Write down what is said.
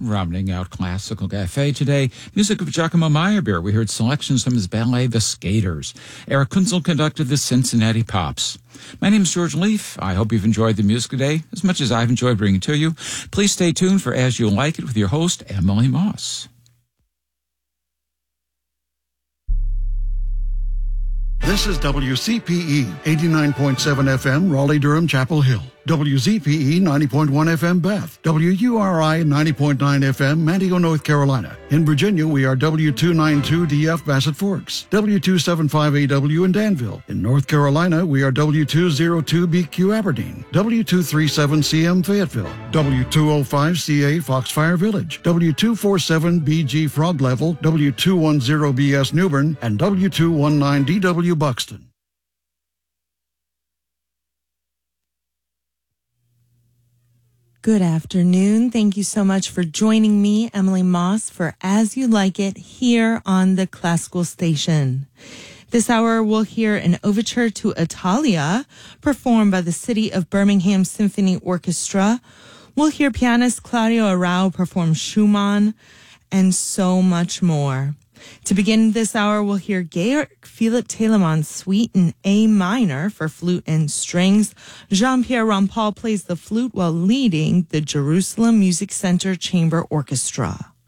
Rounding out Classical Cafe today, music of Giacomo Meyerbeer. We heard selections from his ballet, The Skaters. Eric Kunzel conducted the Cincinnati Pops. My name is George Leaf. I hope you've enjoyed the music today as much as I've enjoyed bringing it to you. Please stay tuned for As You Like It with your host, Emily Moss. This is WCPE 89.7 FM, Raleigh-Durham, Chapel Hill. WZPE 90.1 FM, Beth. WURI 90.9 FM, Manteo, North Carolina. In Virginia, we are W292DF, Bassett Forks. W275AW in Danville. In North Carolina, we are W202BQ, Aberdeen. W237CM, Fayetteville. W205CA, Foxfire Village. W247BG, Frog Level. W210BS, Newbern. And W219DW, Buxton. Good afternoon. Thank you so much for joining me, Emily Moss, for As You Like It here on the Classical Station. This hour, we'll hear an overture to Italia performed by the City of Birmingham Symphony Orchestra. We'll hear pianist Claudio Arrau perform Schumann and so much more. To begin this hour, we'll hear Georg Philipp Telemann's Suite in A minor for flute and strings. Jean-Pierre Rampal plays the flute while leading the Jerusalem Music Center Chamber Orchestra.